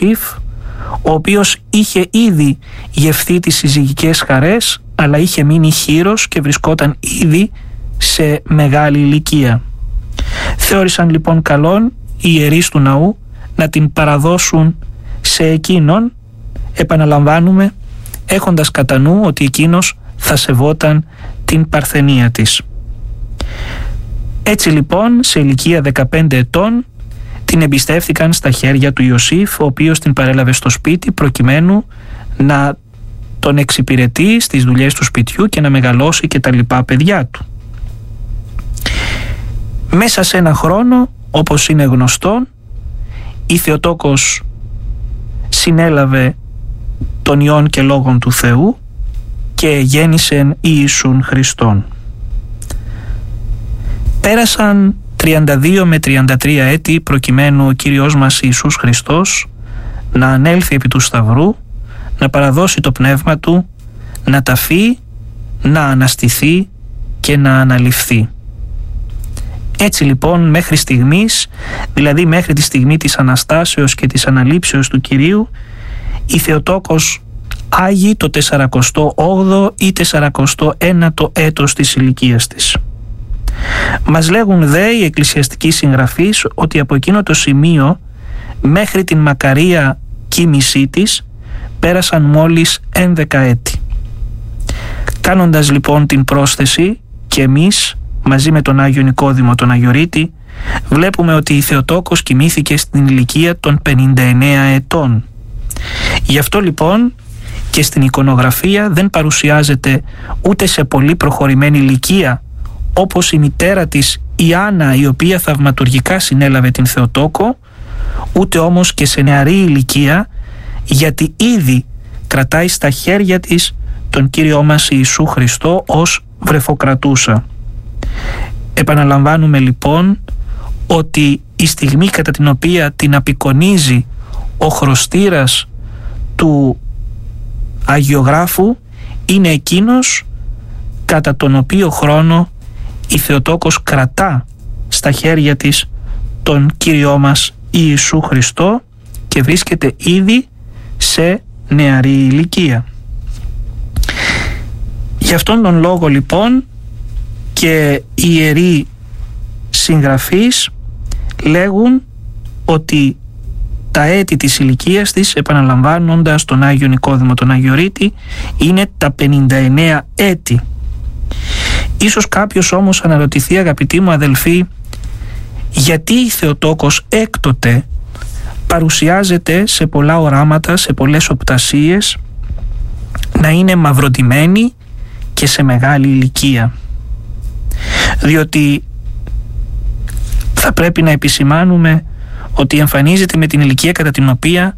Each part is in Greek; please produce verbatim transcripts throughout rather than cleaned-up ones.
Ιωσήφ, ο οποίος είχε ήδη γευθεί τις συζυγικές χαρές, αλλά είχε μείνει χήρος και βρισκόταν ήδη σε μεγάλη ηλικία. Θεώρησαν λοιπόν καλόν οι ιερείς του ναού να την παραδώσουν σε εκείνον, επαναλαμβάνουμε, έχοντας κατά νου ότι εκείνος θα σεβόταν την παρθενία της. Έτσι λοιπόν, σε ηλικία δεκαπέντε ετών, την εμπιστεύθηκαν στα χέρια του Ιωσήφ, ο οποίος την παρέλαβε στο σπίτι προκειμένου να τον εξυπηρετεί στις δουλειές του σπιτιού και να μεγαλώσει και τα λοιπά παιδιά του. Μέσα σε ένα χρόνο, όπως είναι γνωστό, η Θεοτόκος συνέλαβε τον Υιόν και Λόγον του Θεού και γέννησεν Ιησούν Χριστόν. Πέρασαν τριάντα δύο με τριάντα τρία έτη προκειμένου ο Κύριος μας Ιησούς Χριστός να ανέλθει επί του Σταυρού, να παραδώσει το πνεύμα Του, να ταφεί, να αναστηθεί και να αναληφθεί. Έτσι λοιπόν μέχρι στιγμής, δηλαδή μέχρι τη στιγμή της Αναστάσεως και της Αναλήψεως του Κυρίου, η Θεοτόκος άγει το τεσσαρακοστό όγδοο ή τεσσαρακοστό ένατο έτος της ηλικίας της. Μας λέγουν δε οι εκκλησιαστικοί συγγραφείς ότι από εκείνο το σημείο μέχρι την μακαρία κοίμησή της πέρασαν μόλις ένδεκα έτη. Κάνοντας λοιπόν την πρόσθεση και εμείς μαζί με τον Άγιο Νικόδημο τον Αγιορείτη βλέπουμε ότι η Θεοτόκος κοιμήθηκε στην ηλικία των πενήντα εννέα ετών. Γι' αυτό λοιπόν και στην εικονογραφία δεν παρουσιάζεται ούτε σε πολύ προχωρημένη ηλικία όπως η μητέρα της η Άννα, η οποία θαυματουργικά συνέλαβε την Θεοτόκο, ούτε όμως και σε νεαρή ηλικία, γιατί ήδη κρατάει στα χέρια της τον Κύριό μας Ιησού Χριστό ως βρεφοκρατούσα. Επαναλαμβάνουμε λοιπόν ότι η στιγμή κατά την οποία την απεικονίζει ο χρωστήρας του Αγιογράφου είναι εκείνος κατά τον οποίο χρόνο η Θεοτόκος κρατά στα χέρια της τον Κύριό μας Ιησού Χριστό και βρίσκεται ήδη σε νεαρή ηλικία. Γι' αυτόν τον λόγο λοιπόν και οι ιεροί συγγραφείς λέγουν ότι τα έτη της ηλικίας της, επαναλαμβάνοντας τον Άγιο Νικόδημο τον Αγιορείτη, είναι τα πενήντα εννέα έτη. Ίσως κάποιος όμως αναρωτηθεί, αγαπητοί μου αδελφοί, γιατί η Θεοτόκος έκτοτε παρουσιάζεται σε πολλά οράματα, σε πολλές οπτασίες, να είναι μαυροντημένη και σε μεγάλη ηλικία. Διότι θα πρέπει να επισημάνουμε ότι εμφανίζεται με την ηλικία κατά την οποία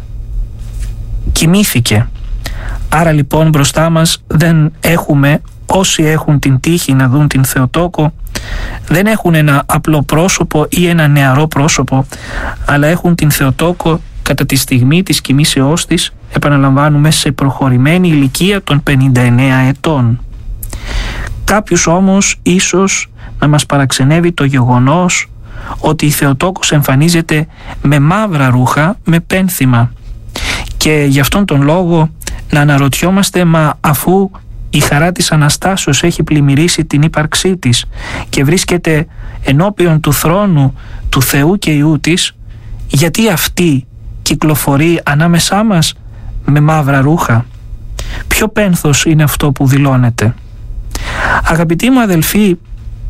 κοιμήθηκε. Άρα λοιπόν μπροστά μας δεν έχουμε, όσοι έχουν την τύχη να δουν την Θεοτόκο, δεν έχουν ένα απλό πρόσωπο ή ένα νεαρό πρόσωπο, αλλά έχουν την Θεοτόκο κατά τη στιγμή της κοιμήσεώς της, επαναλαμβάνουμε, σε προχωρημένη ηλικία των πενήντα εννέα ετών. Κάποιους όμως ίσως να μας παραξενεύει το γεγονός ότι η Θεοτόκος εμφανίζεται με μαύρα ρούχα, με πένθυμα, και γι' αυτόν τον λόγο να αναρωτιόμαστε, μα αφού η χαρά της Αναστάσεως έχει πλημμυρίσει την ύπαρξή της και βρίσκεται ενώπιον του θρόνου του Θεού και Υιού της, γιατί αυτή κυκλοφορεί ανάμεσά μας με μαύρα ρούχα? Ποιο πένθος είναι αυτό που δηλώνεται? Αγαπητοί μου αδελφοί,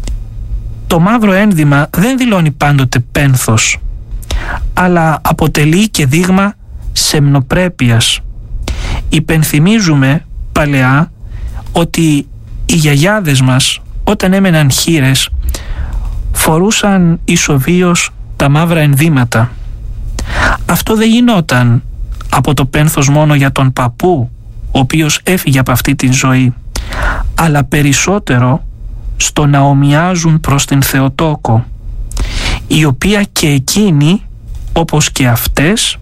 το μαύρο ένδυμα δεν δηλώνει πάντοτε πένθος, αλλά αποτελεί και δείγμα σεμνοπρέπειας. Υπενθυμίζουμε παλαιά ότι οι γιαγιάδες μας όταν έμεναν χήρες φορούσαν ισοβίως τα μαύρα ενδύματα. Αυτό δεν γινόταν από το πένθος μόνο για τον παππού, ο οποίος έφυγε από αυτή τη ζωή, αλλά περισσότερο στο να ομοιάζουν προς την Θεοτόκο, η οποία και εκείνη, όπως και αυτές,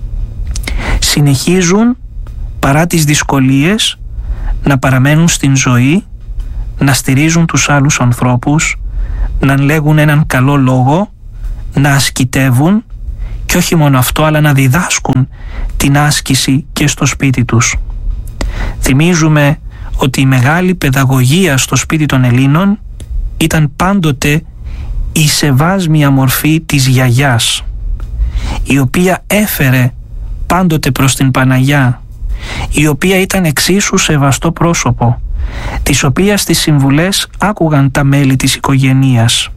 συνεχίζουν παρά τις δυσκολίες να παραμένουν στην ζωή, να στηρίζουν τους άλλους ανθρώπους, να λέγουν έναν καλό λόγο, να ασκητεύουν και και όχι μόνο αυτό, αλλά να διδάσκουν την άσκηση και στο σπίτι τους. Θυμίζουμε ότι η μεγάλη παιδαγωγία στο σπίτι των Ελλήνων ήταν πάντοτε η σεβάσμια μορφή της γιαγιάς, η οποία έφερε πάντοτε προς την Παναγιά, η οποία ήταν εξίσου σεβαστό πρόσωπο, της οποίας τις συμβουλές άκουγαν τα μέλη της οικογένειας.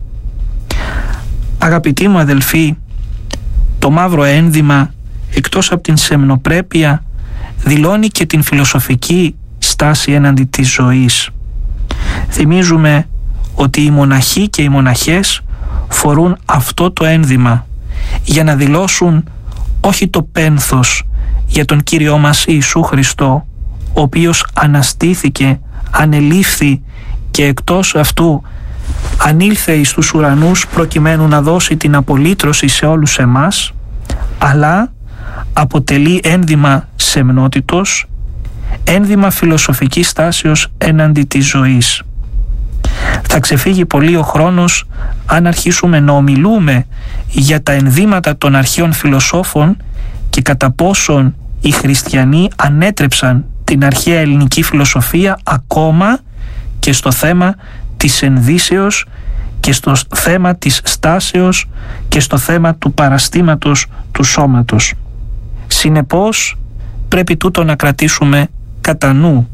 Αγαπητοί μου αδελφοί, το μαύρο ένδυμα, εκτός από την σεμνοπρέπεια, δηλώνει και την φιλοσοφική στάση έναντι της ζωής. Θυμίζουμε ότι οι μοναχοί και οι μοναχές φορούν αυτό το ένδυμα για να δηλώσουν όχι το πένθος για τον Κύριό μας Ιησού Χριστό, ο οποίος αναστήθηκε, ανελήφθη και εκτός αυτού ανήλθε εις τους ουρανούς προκειμένου να δώσει την απολύτρωση σε όλους εμάς, αλλά αποτελεί ένδυμα σεμνότητος, ένδυμα φιλοσοφικής στάσεως έναντι της ζωής. Θα ξεφύγει πολύ ο χρόνος αν αρχίσουμε να ομιλούμε για τα ενδύματα των αρχαίων φιλοσόφων και κατά πόσον οι χριστιανοί ανέτρεψαν την αρχαία ελληνική φιλοσοφία ακόμα και στο θέμα της ενδύσεως και στο θέμα της στάσεως και στο θέμα του παραστήματος του σώματος. Συνεπώς πρέπει τούτο να κρατήσουμε κατά νου,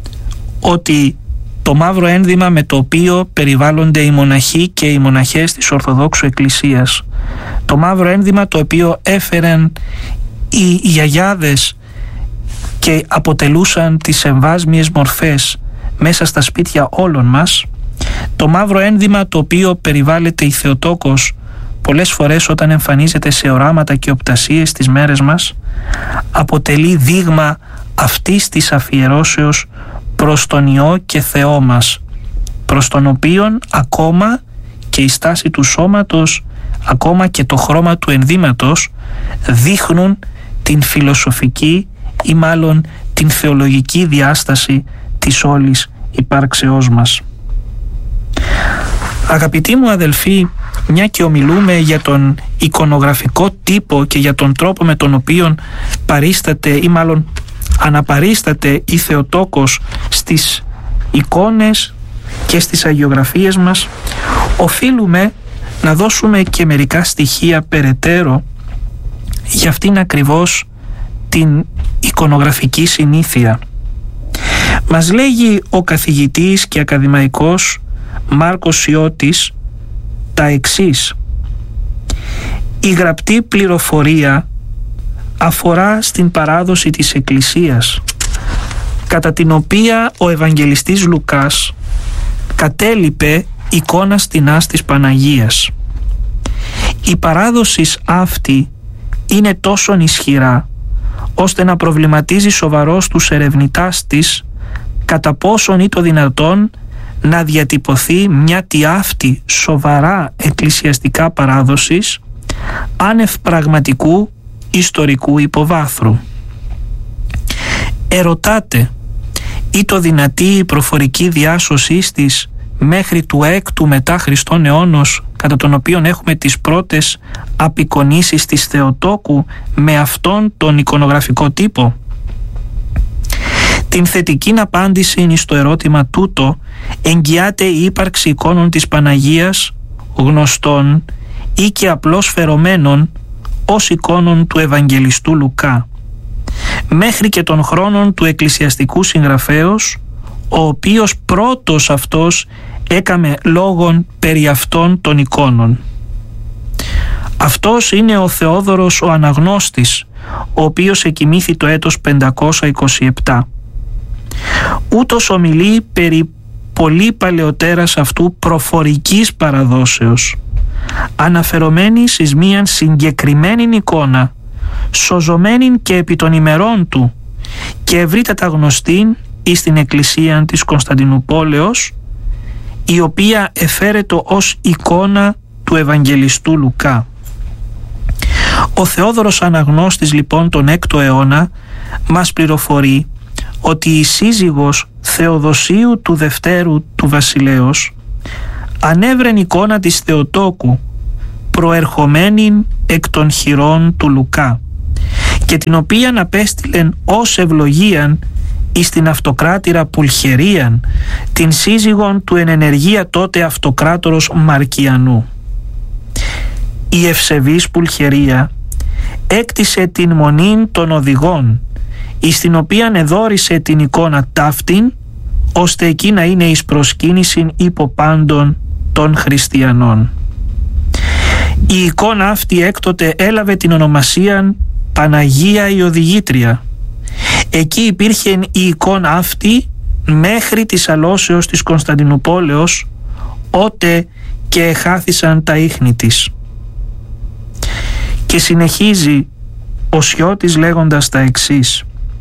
ότι το μαύρο ένδυμα με το οποίο περιβάλλονται οι μοναχοί και οι μοναχές της Ορθοδόξου Εκκλησίας, το μαύρο ένδυμα το οποίο έφεραν οι γιαγιάδες και αποτελούσαν τις εμβάσμιες μορφές μέσα στα σπίτια όλων μας, το μαύρο ένδυμα το οποίο περιβάλλεται η Θεοτόκος πολλές φορές όταν εμφανίζεται σε οράματα και οπτασίες στις μέρες μας, αποτελεί δείγμα αυτής της αφιερώσεως προς τον Υιό και Θεό μας, προς τον οποίον ακόμα και η στάση του σώματος, ακόμα και το χρώμα του ενδύματος δείχνουν την φιλοσοφική ή μάλλον την θεολογική διάσταση της όλης υπάρξεώς μας. Αγαπητοί μου αδελφοί, μια και ομιλούμε για τον εικονογραφικό τύπο και για τον τρόπο με τον οποίο παρίσταται ή μάλλον αναπαρίσταται η Θεοτόκος στις εικόνες και στις αγιογραφίες μας, οφείλουμε να δώσουμε και μερικά στοιχεία περαιτέρω για αυτήν ακριβώς την εικονογραφική συνήθεια. Μας λέγει ο καθηγητής και ακαδημαϊκός Μάρκος Σιώτης τα εξής: η γραπτή πληροφορία αφορά στην παράδοση της Εκκλησίας, κατά την οποία ο Ευαγγελιστής Λουκάς κατέλειπε εικόνα στινάς της Παναγίας. Η παράδοση αυτή είναι τόσο ισχυρά ώστε να προβληματίζει σοβαρός τους ερευνητάς της κατά πόσον ή το δυνατόν να διατυπωθεί μια τι αυτή σοβαρά εκκλησιαστικά παράδοσης άνευ πραγματικού ιστορικού υποβάθρου. Ερωτάται ή το δυνατή η προφορική διάσωσή της μέχρι του έκτου μετά Χριστόν αιώνος, κατά τον οποίον έχουμε τις πρώτες απεικονίσεις της Θεοτόκου με αυτόν τον εικονογραφικό τύπο. Την θετική απάντηση στο ερώτημα τούτο εγγυάται η ύπαρξη εικόνων της Παναγίας γνωστών ή και απλώς φερωμένων ως εικόνων του Ευαγγελιστού Λουκά, μέχρι και των χρόνων του εκκλησιαστικού συγγραφέως, ο οποίος πρώτος αυτός έκαμε λόγον περί αυτών των εικόνων. Αυτός είναι ο Θεόδωρος ο Αναγνώστης, ο οποίος εκοιμήθη το έτος πεντακόσια είκοσι επτά. Ούτως ομιλεί περί πολύ παλαιότερας αυτού προφορικής παραδόσεως, αναφερομένης εις μίαν συγκεκριμένη εικόνα, σωζωμένη και επί των ημερών του και ευρύτατα γνωστήν εις την εκκλησία της Κωνσταντινούπολεως, η οποία εφαίρετο ως εικόνα του Ευαγγελιστού Λουκά. Ο Θεόδωρος Αναγνώστης λοιπόν τον έκτο αιώνα μας πληροφορεί ότι η σύζυγος Θεοδοσίου του Δευτέρου του Βασιλέως ανέβρεν εικόνα της Θεοτόκου, προερχομένην εκ των χειρών του Λουκά, και την οποίαν απέστειλεν ως ευλογίαν εις την αυτοκράτηρα Πουλχερίαν, την σύζυγον του εν ενεργεία τότε αυτοκράτορος Μαρκιανού. Η ευσεβής Πουλχερία έκτισε την μονήν των οδηγών, εις την οποίαν εδόρισε την εικόνα ταύτην, ώστε εκεί να είναι εις προσκύνησιν υπό πάντων των χριστιανών. Η εικόνα αυτή έκτοτε έλαβε την ονομασίαν Παναγία η Οδηγήτρια. Εκεί υπήρχε η εικόνα αυτή μέχρι της αλώσεως της Κωνσταντινουπόλεως, ότε και εχάθησαν τα ίχνη της. Και συνεχίζει ο Σιώτης λέγοντας τα εξής: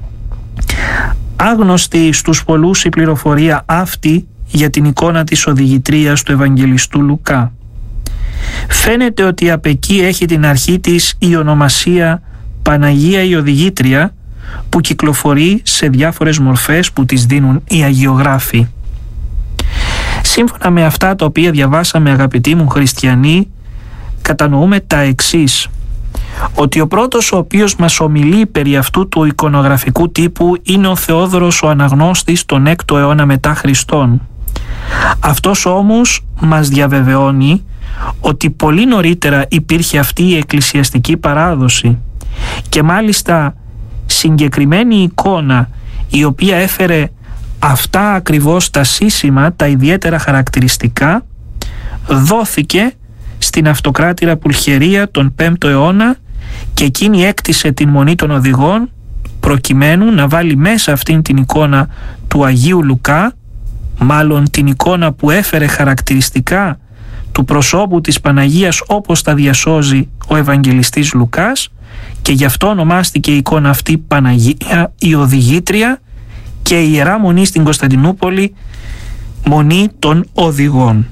άγνωστη στους πολλούς η πληροφορία αυτή για την εικόνα της οδηγητρίας του Ευαγγελιστού Λουκά. Φαίνεται ότι απ' εκεί έχει την αρχή της η ονομασία Παναγία η Οδηγήτρια, που κυκλοφορεί σε διάφορες μορφές που τις δίνουν οι αγιογράφοι. Σύμφωνα με αυτά τα οποία διαβάσαμε, αγαπητοί μου χριστιανοί, κατανοούμε τα εξής: ότι ο πρώτος ο οποίος μας ομιλεί περί αυτού του εικονογραφικού τύπου είναι ο Θεόδωρος ο Αναγνώστης τον έκτο αιώνα μετά Χριστόν. Αυτός όμως μας διαβεβαιώνει ότι πολύ νωρίτερα υπήρχε αυτή η εκκλησιαστική παράδοση, και μάλιστα συγκεκριμένη εικόνα η οποία έφερε αυτά ακριβώς τα σύσσημα, τα ιδιαίτερα χαρακτηριστικά, δόθηκε στην αυτοκράτηρα Πουλχερία τον πέμπτο αιώνα, και εκείνη έκτισε την μονή των οδηγών προκειμένου να βάλει μέσα αυτήν την εικόνα του Αγίου Λουκά, μάλλον την εικόνα που έφερε χαρακτηριστικά του προσώπου της Παναγίας όπως τα διασώζει ο Ευαγγελιστής Λουκάς, και γι' αυτό ονομάστηκε η εικόνα αυτή Παναγία η Οδηγήτρια, και η Ιερά Μονή στην Κωνσταντινούπολη Μονή των Οδηγών.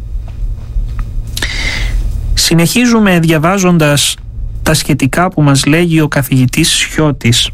Συνεχίζουμε διαβάζοντας τα σχετικά που μας λέγει ο καθηγητής Σιώτης.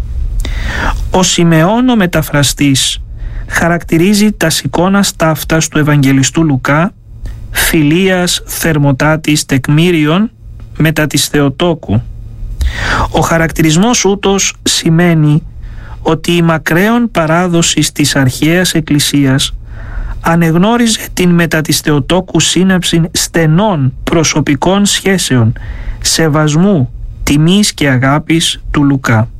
Ο Σιμεών ο μεταφραστής χαρακτηρίζει τα εικόνας ταύτας του Ευαγγελιστού Λουκά φιλίας θερμοτάτης τεκμήριον μετά της Θεοτόκου. Ο χαρακτηρισμός ούτως σημαίνει ότι η μακραίων παράδοση της αρχαίας Εκκλησίας ανεγνώριζε την μετά της Θεοτόκου σύναψη στενών προσωπικών σχέσεων, σεβασμού, τιμής και αγάπης του Λουκά.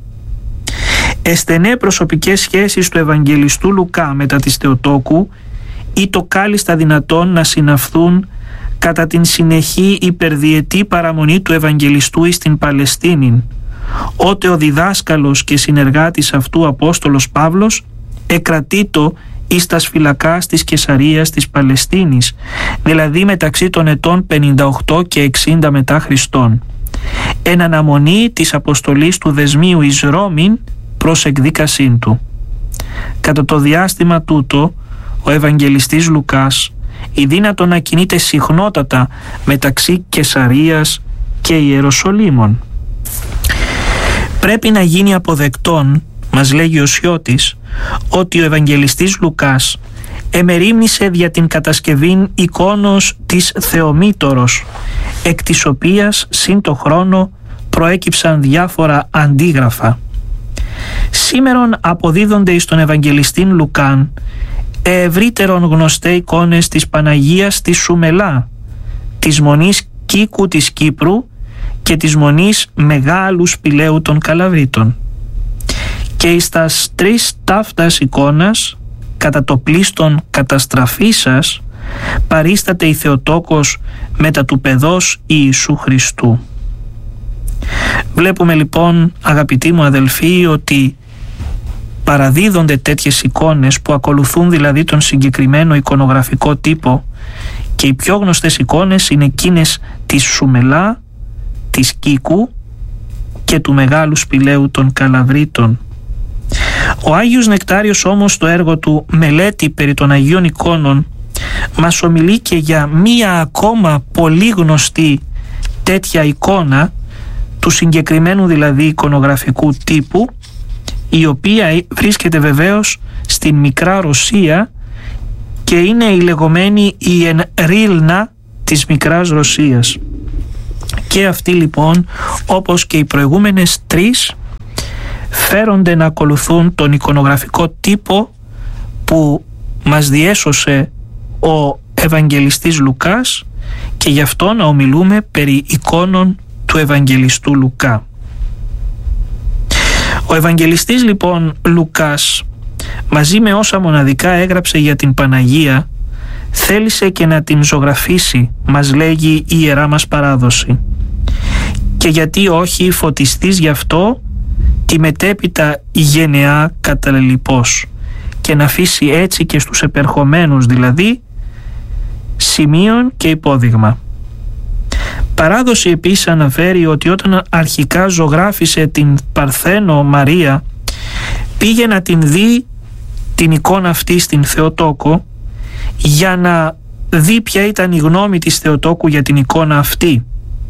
Εστενέ προσωπικές σχέσεις του Ευαγγελιστού Λουκά μετά της Θεοτόκου ή το κάλλιστα δυνατόν να συναυθούν κατά την συνεχή υπερδιετή παραμονή του Ευαγγελιστού εις την Παλαιστίνην, ότε ο διδάσκαλος και συνεργάτης αυτού Απόστολος Παύλος εκρατείτο εις τας φυλακάς της Καισαρίας της Παλαιστίνης, δηλαδή μεταξύ των ετών πενήντα οκτώ και εξήντα μετά Χριστόν, εν αναμονή της αποστολής του δεσμίου εις Ρώμην προς εκδίκασήν του. Κατά το διάστημα τούτο, ο Ευαγγελιστής Λουκάς ειδύνατο να κινείται συχνότατα μεταξύ Καισαρίας και Ιεροσολύμων. Πρέπει να γίνει αποδεκτόν, μας λέγει ο Σιώτης, ότι ο Ευαγγελιστής Λουκάς εμερίμνησε δια την κατασκευήν εικόνος της Θεομήτωρος, εκ της οποίας συν το χρόνο προέκυψαν διάφορα αντίγραφα. Σήμερον αποδίδονται εις τον Ευαγγελιστήν Λουκάν ευρύτερον γνωστέ εικόνες της Παναγίας της Σουμελά, της Μονής Κίκου της Κύπρου και της Μονής Μεγάλου Σπηλαίου των Καλαβρίτων. Και εις τας τρεις ταύτας εικόνας, κατά το πλήστον καταστραφήσας, παρίσταται η Θεοτόκος μετά του παιδός Ιησού Χριστού. Βλέπουμε λοιπόν, αγαπητοί μου αδελφοί, ότι παραδίδονται τέτοιες εικόνες που ακολουθούν δηλαδή τον συγκεκριμένο εικονογραφικό τύπο, και οι πιο γνωστές εικόνες είναι εκείνες της Σουμελά, της Κίκου και του Μεγάλου Σπηλαίου των Καλαβρίτων. Ο Άγιος Νεκτάριος όμως στο έργο του «Μελέτη περί των Αγίων Εικόνων» μας ομιλεί και για μία ακόμα πολύ γνωστή τέτοια εικόνα του συγκεκριμένου δηλαδή εικονογραφικού τύπου, η οποία βρίσκεται βεβαίως στην Μικρά Ρωσία και είναι η λεγόμενη η Ενρίλνα της Μικράς Ρωσίας. Και αυτοί λοιπόν, όπως και οι προηγούμενες τρεις, φέρονται να ακολουθούν τον εικονογραφικό τύπο που μας διέσωσε ο Ευαγγελιστής Λουκάς, και γι' αυτό να ομιλούμε περί εικόνων του Ευαγγελιστού Λουκά. Ο Ευαγγελιστής λοιπόν Λουκάς, μαζί με όσα μοναδικά έγραψε για την Παναγία, θέλησε και να την ζωγραφίσει, μας λέγει η Ιερά μας Παράδοση. Και γιατί όχι φωτιστής γι' αυτό τη μετέπειτα γενεά καταλελειπώς, και να αφήσει έτσι και στους επερχομένους δηλαδή σημείων και υπόδειγμα. Παράδοση επίσης αναφέρει ότι όταν αρχικά ζωγράφισε την Παρθένο Μαρία, πήγε να την δει την εικόνα αυτή στην Θεοτόκο, για να δει ποια ήταν η γνώμη της Θεοτόκου για την εικόνα αυτή.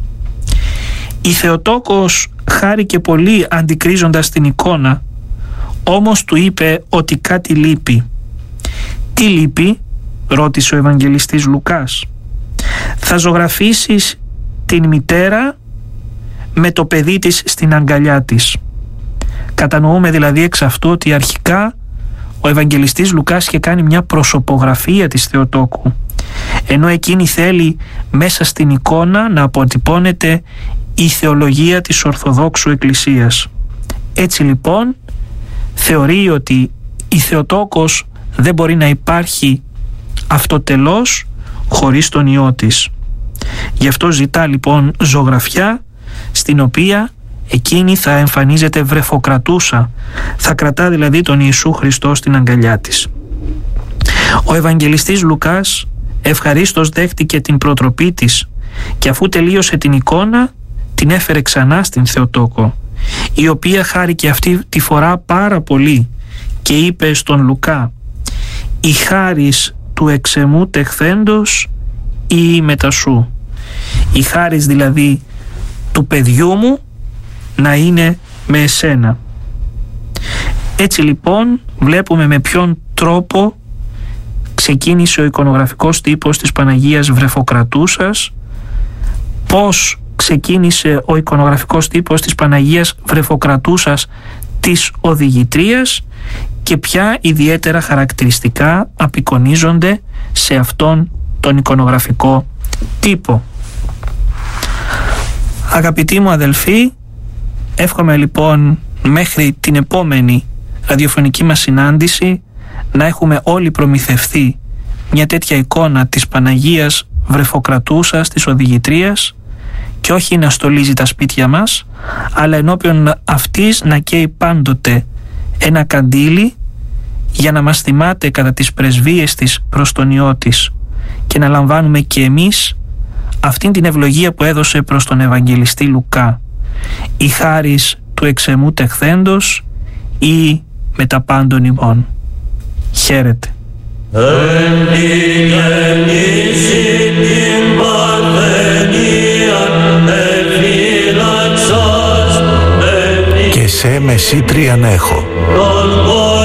Η Θεοτόκος χάρηκε πολύ αντικρίζοντας την εικόνα, όμως του είπε ότι κάτι λείπει. Τι λείπει? Ρώτησε ο Ευαγγελιστής Λουκάς. Θα ζωγραφίσεις την μητέρα με το παιδί της στην αγκαλιά της. Κατανοούμε δηλαδή εξ αυτού ότι αρχικά ο Ευαγγελιστής Λουκάς είχε κάνει μια προσωπογραφία της Θεοτόκου, ενώ εκείνη θέλει μέσα στην εικόνα να αποτυπώνεται η θεολογία της Ορθοδόξου Εκκλησίας. Έτσι λοιπόν θεωρεί ότι η Θεοτόκος δεν μπορεί να υπάρχει αυτοτελώς χωρίς τον Υιό της. Γι' αυτό ζητά λοιπόν ζωγραφιά στην οποία εκείνη θα εμφανίζεται βρεφοκρατούσα, θα κρατά δηλαδή τον Ιησού Χριστό στην αγκαλιά της. Ο Ευαγγελιστής Λουκάς ευχαρίστως δέχτηκε την προτροπή της, και αφού τελείωσε την εικόνα την έφερε ξανά στην Θεοτόκο, η οποία χάρηκε αυτή τη φορά πάρα πολύ και είπε στον Λουκά: «Η χάρις του εξεμού τεχθέντος ή μετασού». Η χάρις δηλαδή του παιδιού μου να είναι με εσένα. Έτσι λοιπόν βλέπουμε με ποιον τρόπο ξεκίνησε ο εικονογραφικός τύπος της Παναγίας Βρεφοκρατούσας, πώς ξεκίνησε ο εικονογραφικός τύπος της Παναγίας Βρεφοκρατούσας της Οδηγητρίας και ποια ιδιαίτερα χαρακτηριστικά απεικονίζονται σε αυτόν τον εικονογραφικό τύπο. Αγαπητοί μου αδελφοί, εύχομαι λοιπόν μέχρι την επόμενη ραδιοφωνική μας συνάντηση να έχουμε όλοι προμηθευτεί μια τέτοια εικόνα της Παναγίας Βρεφοκρατούσας της Οδηγητρίας, και όχι να στολίζει τα σπίτια μας, αλλά ενώπιον αυτής να καίει πάντοτε ένα καντήλι για να μας θυμάται κατά τις πρεσβείες της προς τον Υιό της, και να λαμβάνουμε και εμείς αυτήν την ευλογία που έδωσε προς τον Ευαγγελιστή Λουκά: η χάρις του εξεμού τεχθέντος ή με τα πάντων ημών. Χαίρετε. Και σε μεσήτριαν έχω.